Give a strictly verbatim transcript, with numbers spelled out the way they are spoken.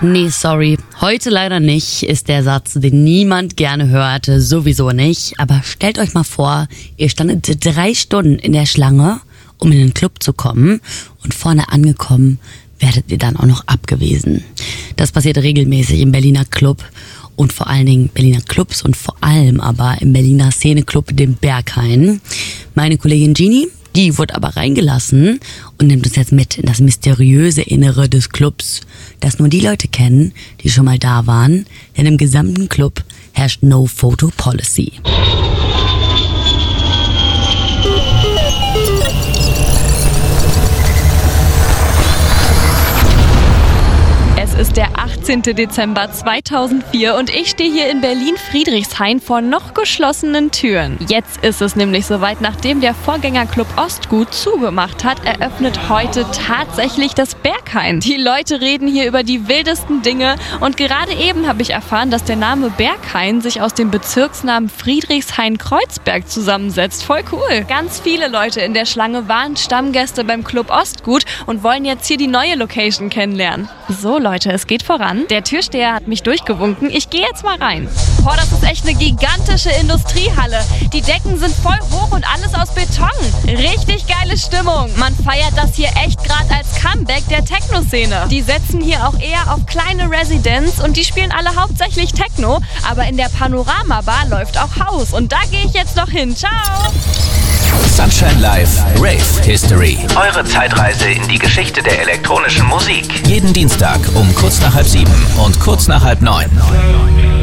Nee, sorry. Heute leider nicht, ist der Satz, den niemand gerne hört. Sowieso nicht. Aber stellt euch mal vor, ihr standet drei Stunden in der Schlange, um in den Club zu kommen. Und vorne angekommen, werdet ihr dann auch noch abgewiesen. Das passiert regelmäßig im Berliner Club. Und vor allen Dingen Berliner Clubs und vor allem aber im Berliner Szeneclub, dem Berghain. Meine Kollegin Genie, die wurde aber reingelassen und nimmt uns jetzt mit in das mysteriöse Innere des Clubs, das nur die Leute kennen, die schon mal da waren, denn im gesamten Club herrscht No Photo Policy. Es ist der achtzehnten Dezember zweitausendvier und ich stehe hier in Berlin-Friedrichshain vor noch geschlossenen Türen. Jetzt ist es nämlich soweit, nachdem der Vorgängerclub Ostgut zugemacht hat, eröffnet heute tatsächlich das Berghain. Die Leute reden hier über die wildesten Dinge und gerade eben habe ich erfahren, dass der Name Berghain sich aus dem Bezirksnamen Friedrichshain-Kreuzberg zusammensetzt. Voll cool. Ganz viele Leute in der Schlange waren Stammgäste beim Club Ostgut und wollen jetzt hier die neue Location kennenlernen. So Leute, es geht voran. Der Türsteher hat mich durchgewunken. Ich gehe jetzt mal rein. Boah, das ist echt eine gigantische Industriehalle. Die Decken sind voll hoch und alles aus Beton. Richtig geile Stimmung. Man feiert das hier echt gerade als Comeback der Techno-Szene. Die setzen hier auch eher auf kleine Residents und die spielen alle hauptsächlich Techno. Aber in der Panorama-Bar läuft auch House und da gehe ich jetzt noch hin. Ciao! Sunshine Live Rave History. Eure Zeitreise in die Geschichte der elektronischen Musik. Jeden Dienstag um kurz nach halb sieben und kurz nach halb neun.